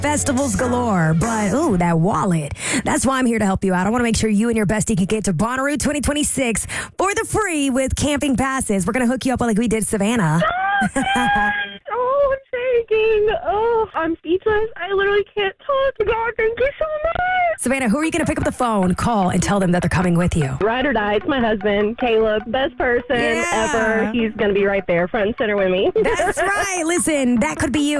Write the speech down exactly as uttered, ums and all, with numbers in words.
festivals galore, but ooh, that wallet. That's why I'm here to help you out. I want to make sure you and your bestie can get to Bonnaroo twenty twenty-six for the free with camping passes. We're going to hook you up like we did Savannah. Oh, I'm shaking. Oh, I'm speechless. I literally can't talk. God, thank you so much. Savannah, who are you going to pick up the phone, call, and tell them that they're coming with you? Ride or die. It's my husband, Caleb. Best person Yeah. ever. He's going to be right there, front and center with me. That's right. Listen, that could be you.